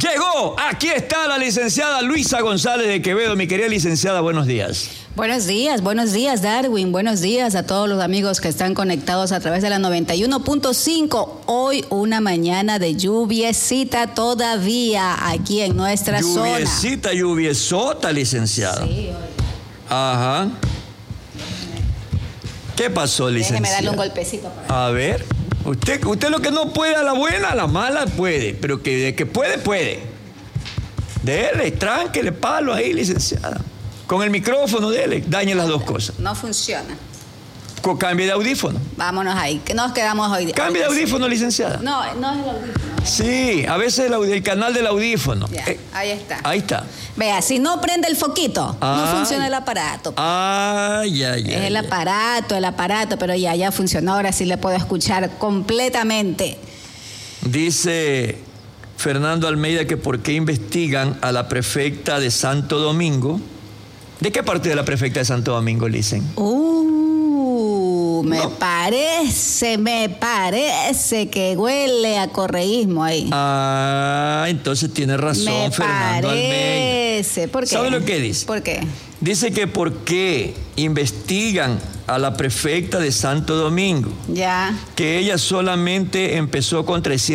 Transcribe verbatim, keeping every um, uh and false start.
Llegó, aquí está la licenciada Luisa González de Quevedo. Mi querida licenciada, buenos días. Buenos días, buenos días Darwin, buenos días a todos los amigos que están conectados a través de la noventa y uno punto cinco. Hoy una mañana de lluviecita todavía aquí en nuestra zona. Lluviecita, lluviesota, licenciada. Sí, hoy. Ajá. ¿Qué pasó, licenciada? Déjeme darle un golpecito. Para a ver, usted, usted lo que no puede a la buena, a la mala puede, pero que de que puede, puede. Dele, tránquele palo ahí, licenciada. Con el micrófono, dele, dañe las dos cosas. No funciona. Con cambio de audífono. Vámonos ahí, que nos quedamos hoy. Cambio de hoy audífono, licenciada. No, no es el audífono. Sí, a veces el, el canal del audífono. Ya, eh, ahí está. Ahí está. Vea, si no prende el foquito, Ay. no funciona el aparato. Ay, ay, ay. Es el ay. aparato, el aparato, pero ya, ya funcionó. Ahora sí le puedo escuchar completamente. Dice Fernando Almeida que por qué investigan a la prefecta de Santo Domingo. ¿De qué parte de la prefecta de Santo Domingo, Licen? Uh, me No. parece, me parece que huele a correísmo ahí. Ah, entonces tiene razón me Fernando Almeida. parece. ¿Por qué? ¿Sabe lo que dice? ¿Por qué? Dice que por qué investigan a la prefecta de Santo Domingo, Ya. que ella solamente empezó con trescientos